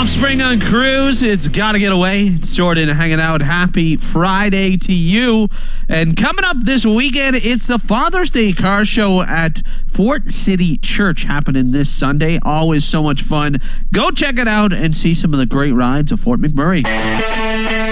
Offspring on Cruise. It's got to get away. It's Jordan hanging out. Happy Friday to you. And coming up this weekend, it's the Father's Day car show at Fort City Church happening this Sunday. Always so much fun. Go check it out and see some of the great rides of Fort McMurray.